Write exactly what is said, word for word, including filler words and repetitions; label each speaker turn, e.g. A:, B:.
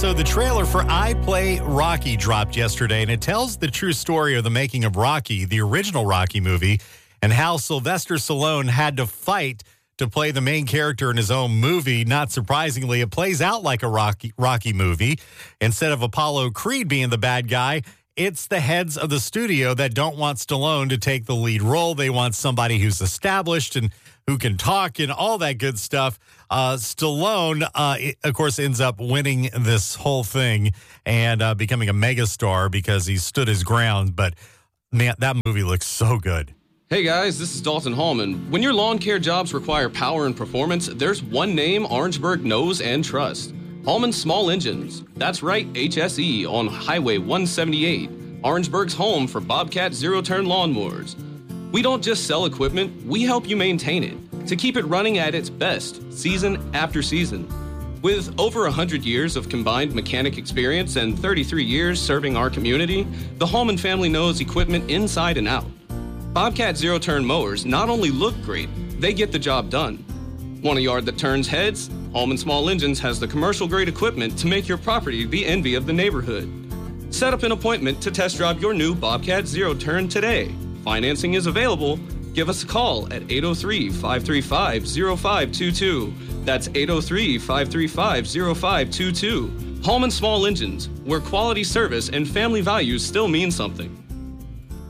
A: So the trailer for I Play Rocky dropped yesterday, and it tells the true story of the making of Rocky, the original Rocky movie, and how Sylvester Stallone had to fight to play the main character in his own movie. Not surprisingly, it plays out like a Rocky, Rocky movie. Instead of Apollo Creed being the bad guy, it's the heads of the studio that don't want Stallone to take the lead role. They want somebody who's established and who can talk and all that good stuff. Uh, Stallone, uh, of course, ends up winning this whole thing and uh, becoming a megastar because he stood his ground. But, man, that movie looks so good.
B: Hey guys, this is Dalton Hallman. When your lawn care jobs require power and performance, there's one name Orangeburg knows and trusts. Hallman Small Engines. That's right, H S E on Highway one seventy-eight. Orangeburg's home for Bobcat zero-turn lawnmowers. We don't just sell equipment, we help you maintain it to keep it running at its best, season after season. With over one hundred years of combined mechanic experience and thirty-three years serving our community, the Hallman family knows equipment inside and out. Bobcat zero-turn mowers not only look great, they get the job done. Want a yard that turns heads? Hallman Small Engines has the commercial-grade equipment to make your property the envy of the neighborhood. Set up an appointment to test drive your new Bobcat zero-turn today. Financing is available. Give us a call at eight oh three, five three five, oh five two two. That's eight oh three, five three five, oh five two two. Hallman Small Engines, where quality service and family values still mean something.